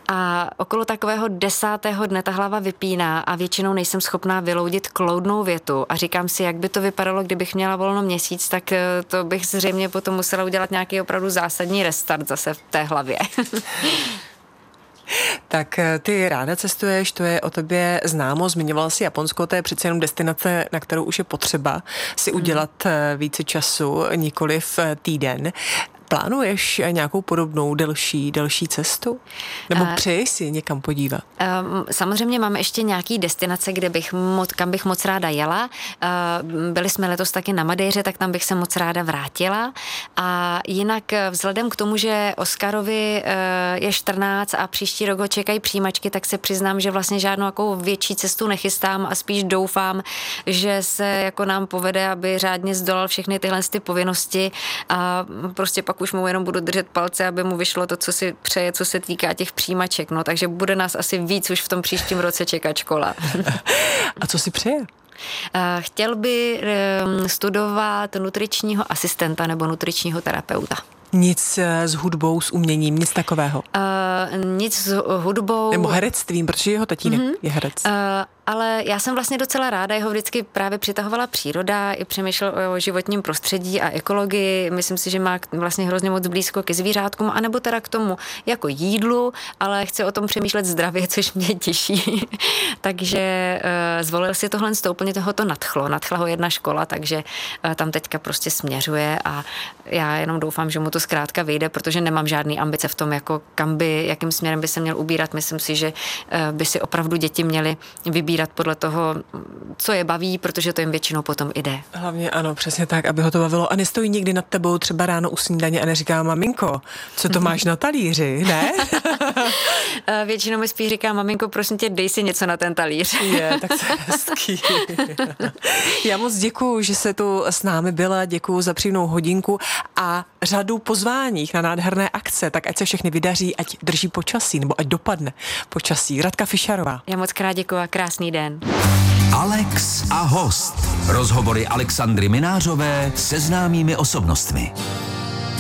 A okolo takového 10. dne ta hlava vypíná a většinou nejsem schopná vyloudit kloudnou větu a říkám si, jak by to vypadalo, kdybych měla volno měsíc, tak to bych zřejmě potom musela udělat nějaký opravdu zásadní restart zase v té hlavě. Tak ty ráda cestuješ, to je o tobě známo, zmiňovala jsi Japonsko, to je přece jenom destinace, na kterou už je potřeba si udělat více času, nikoliv týden. Plánuješ nějakou podobnou delší cestu? Nebo přeješ si někam podívat? Samozřejmě mám ještě nějaký destinace, kam bych moc ráda jela. Byli jsme letos taky na Madeiře, tak tam bych se moc ráda vrátila. A jinak vzhledem k tomu, že Oskarovi je 14 a příští rok ho čekají přijímačky, tak se přiznám, že vlastně žádnou jako větší cestu nechystám a spíš doufám, že se jako nám povede, aby řádně zdolal všechny tyhle ty povinnosti a prostě pak už mu jenom budu držet palce, aby mu vyšlo to, co si přeje, co se týká těch přijímaček. No, takže bude nás asi víc už v tom příštím roce čekat škola. A co si přeje? Chtěl by studovat nutričního asistenta nebo nutričního terapeuta. Nic s hudbou, s uměním, nic takového? Nic s hudbou. Nebo herectvím, protože jeho tatínek je herec. Ale já jsem vlastně docela ráda, jeho vždycky právě přitahovala příroda, i přemýšlel o životním prostředí a ekologii. Myslím si, že má vlastně hrozně moc blízko ke zvířátkům, anebo teda k tomu jako jídlu, ale chce o tom přemýšlet zdravě, což mě těší. Takže zvolil si tohle, úplně toho to nadchlo. Nadchla ho jedna škola, takže tam teďka prostě směřuje a já jenom doufám, že mu to zkrátka vyjde, protože nemám žádný ambice v tom, jako jakým směrem by se měl ubírat. Myslím si, že by si opravdu děti měly vybírat podle toho, co je baví, protože to jim většinou potom jde. Hlavně ano, přesně tak, aby ho to bavilo. A nestojí někdy nad tebou třeba ráno u snídaně a neříká: maminko, co to máš na talíři, ne? Většinou mi spíš říká: maminko, prosím tě, dej si něco na ten talíř. Je, tak to je hezký. Já moc děkuju, že se tu s námi byla, děkuju za příjemnou hodinku a řadu pozváních na nádherné akce, tak ať se všechny vydaří, ať drží počasí, nebo ať dopadne počasí. Radka Fišarová. Já moc krát děkuju a krásný den. Alex a host. Rozhovory Alexandry Minářové se známými osobnostmi.